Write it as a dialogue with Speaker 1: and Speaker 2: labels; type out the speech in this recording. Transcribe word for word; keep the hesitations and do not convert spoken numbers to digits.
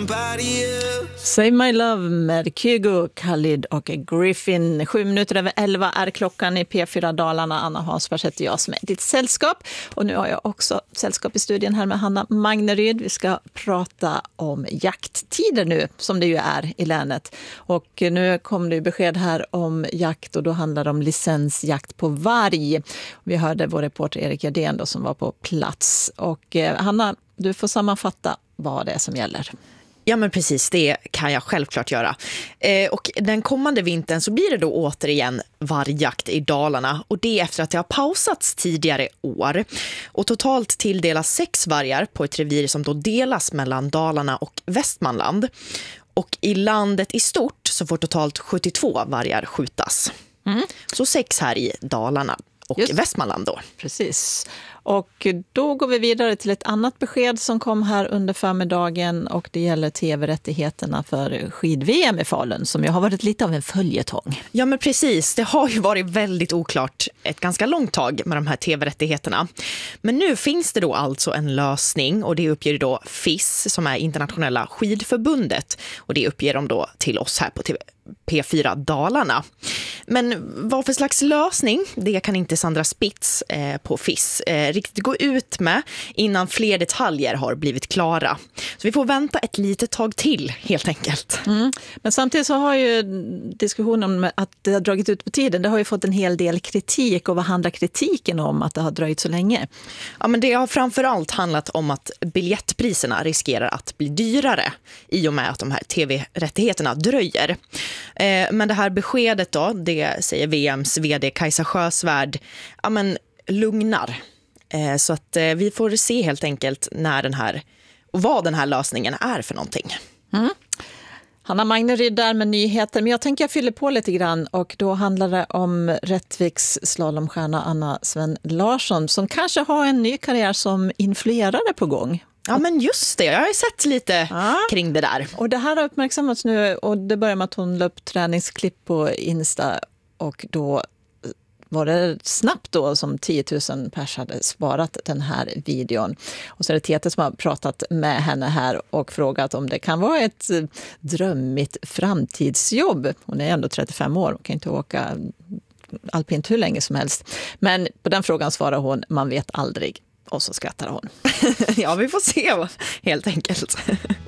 Speaker 1: somebody else.
Speaker 2: Save My Love med Kygo, Khalid och Griffin. Sju minuter över elva är klockan i P fyra Dalarna. Anna Hansberg heter jag som är ditt sällskap. Och nu har jag också sällskap i studien här med Hanna Magneryd. Vi ska prata om jakttider nu, som det ju är i länet. Och nu kom det ju besked här om jakt och då handlar det om licensjakt på varg. Vi hörde vår reporter Erik Gerdén då som var på plats. Och eh, Hanna, du får sammanfatta vad det är som gäller.
Speaker 3: Ja men precis, det kan jag självklart göra. Eh, och den kommande vintern så blir det då återigen vargjakt i Dalarna. Och det efter att det har pausats tidigare år. Och totalt tilldelas sex vargar på ett revir som då delas mellan Dalarna och Västmanland. Och i landet i stort så får totalt sjuttiotvå vargar skjutas. Mm. Så sex här i Dalarna och Just. Västmanland då.
Speaker 2: Precis. Och då går vi vidare till ett annat besked som kom här under förmiddagen och det gäller tv-rättigheterna för skid-V M i Falun som ju har varit lite av en följetong.
Speaker 3: Ja men precis, det har ju varit väldigt oklart ett ganska långt tag med de här tv-rättigheterna. Men nu finns det då alltså en lösning och det uppger då F I S som är internationella skidförbundet och det uppger de då till oss här på T V. P fyra Dalarna. Men vad för slags lösning, det kan inte Sandra Spitz eh, på F I S eh, riktigt gå ut med innan fler detaljer har blivit klara. Så vi får vänta ett litet tag till helt enkelt.
Speaker 2: Mm. Men samtidigt så har ju diskussionen om att det har dragit ut på tiden, det har ju fått en hel del kritik och vad handlar kritiken om att det har dröjt så länge?
Speaker 3: Ja men det har framförallt handlat om att biljettpriserna riskerar att bli dyrare i och med att de här tv-rättigheterna dröjer. Men det här beskedet då, det säger V M:s vd Kajsa Sjösvärd, ja men lugnar. Så att vi får se helt enkelt när den här, och vad den här lösningen är för någonting.
Speaker 2: Mm. Hanna Magneryd där med nyheter, men jag tänker jag fyller på lite grann och då handlar det om Rättviks slalomstjärna Anna Sven Larsson som kanske har en ny karriär som influerare på gång.
Speaker 3: Ja men just det, jag har ju sett lite ja. kring det där.
Speaker 2: Och det här har uppmärksammats nu och det börjar med att hon la upp träningsklipp på Insta och då var det snabbt då som tio tusen pers hade sparat den här videon. Och så är det T T som har pratat med henne här och frågat om det kan vara ett drömmigt framtidsjobb. Hon är ändå trettiofem år och kan inte åka alpint hur länge som helst. Men på den frågan svarar hon, man vet aldrig. Och så skrattar hon.
Speaker 3: Ja, vi får se helt enkelt.